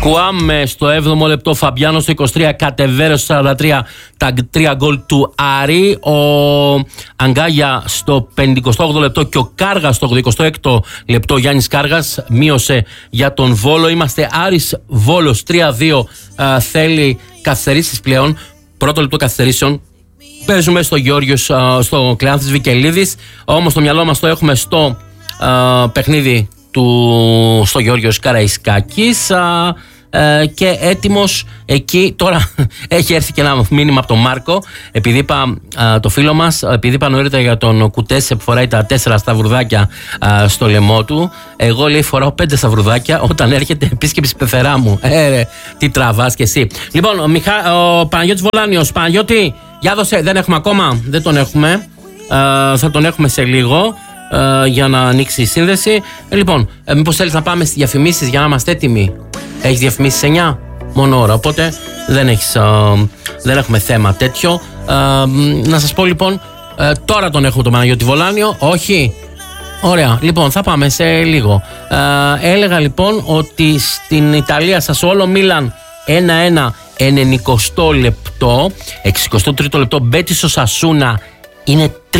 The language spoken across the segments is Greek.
Κουάμε στο 7ο λεπτό, Φαμπιάνο στο 23, Κατεβέρος στο 43, τα 3 γκολ του Άρη. Ο Αγκάγια στο 58ο λεπτό και ο Κάργας στο 86ο λεπτό. Γιάννης Κάργας μείωσε για τον Βόλο. Είμαστε Άρης Βόλος 3-2. Θέλει καθυστερήσεις πλέον. Πρώτο λεπτό καθυστερήσεων. Παίζουμε στο Γεώργιος, στο Κλεάνθης Βικελίδης. Όμως το μυαλό μας το έχουμε στο παιχνίδι στο Γεώργιος Καραϊσκάκης και έτοιμος εκεί. Τώρα έχει έρθει και ένα μήνυμα από τον Μάρκο, επειδή είπα το φίλο μας, επειδή είπα νωρίτερα για τον Κουτέσε που φοράει τα 4 σταυρουδάκια στο λαιμό του. Εγώ, λέει, φοράω 5 σταυρουδάκια όταν έρχεται επίσκεψη πεθερά μου. Τι τραβάς κι εσύ. Λοιπόν, ο Παναγιώτης Βολάνιος. Παναγιώτη, για δώσε. Δεν έχουμε ακόμα, δεν τον έχουμε. Θα τον έχουμε σε λίγο για να ανοίξει η σύνδεση. Λοιπόν, μήπως θέλεις να πάμε στις διαφημίσεις για να είμαστε έτοιμοι? Έχεις διαφημίσεις 9 μόνο ώρα, οπότε δεν έχουμε θέμα τέτοιο. Να σας πω λοιπόν, τώρα τον έχουμε τον Παναγιώτη Βολάνιο. Όχι. Ωραία, λοιπόν, θα πάμε σε λίγο. Έλεγα λοιπόν ότι στην Ιταλία, Σασουόλο Μίλαν 1-1, 90 λεπτό. 63ο λεπτό, Μπέτις ο Σασούνα είναι 3-2.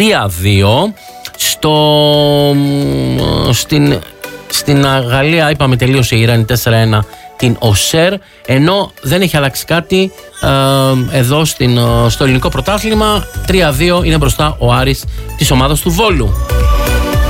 Στην Γαλλία είπαμε τελείωσε η Ιράνη 4-1 την ΟΣΕΡ, ενώ δεν έχει αλλάξει κάτι εδώ στο ελληνικό πρωτάθλημα. 3-2 είναι μπροστά ο Άρης της ομάδας του Βόλου.